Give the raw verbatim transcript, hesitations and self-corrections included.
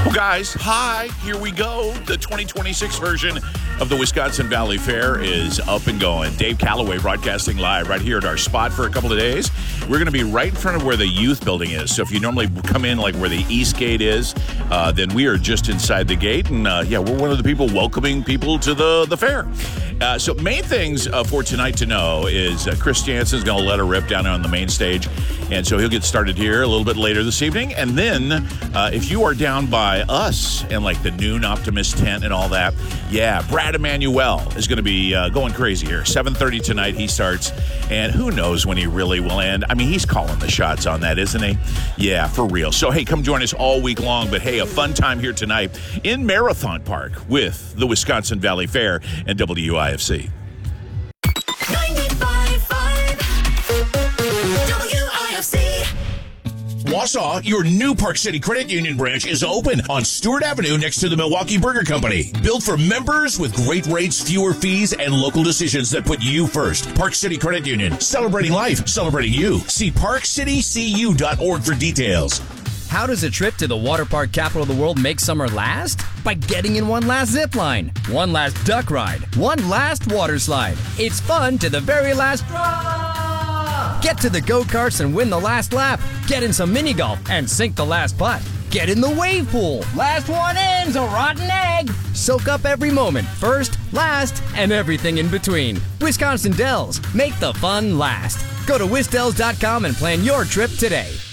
Well, guys, hi, here we go. The twenty twenty-six version of the Wisconsin Valley Fair is up and going. Dave Calloway broadcasting live right here at our spot for a couple of days. We're going to be right in front of where the youth building is. So if you normally come in like where the East Gate is, uh, then we are just inside the gate. And uh, yeah, we're one of the people welcoming people to the, the fair. Uh, so main things uh, for tonight to know is uh, Chris Jansen's going to let her rip down on the main stage. And so he'll get started here a little bit later this evening. And then uh, if you are down by us and like the Noon Optimist tent and all that, yeah, Brad Emanuel is going to be uh, going crazy here. seven thirty tonight he starts. And who knows when he really will end. I mean, he's calling the shots on that, isn't he? Yeah, for real. So, hey, come join us all week long. But, hey, a fun time here tonight in Marathon Park with the Wisconsin Valley Fair and W I F C. Wausau, your new Park City Credit Union branch is open on Stewart Avenue next to the Milwaukee Burger Company. Built for members with great rates, fewer fees, and local decisions that put you first. Park City Credit Union, celebrating life, celebrating you. See park city c u dot org for details. How does a trip to the water park capital of the world make summer last? By getting in one last zip line, one last duck ride, one last water slide. It's fun to the very last drop. Get to the go-karts and win the last lap. Get in some mini golf and sink the last putt. Get in the wave pool. Last one in's a rotten egg. Soak up every moment, first, last, and everything in between. Wisconsin Dells, make the fun last. Go to wisdells dot com and plan your trip today.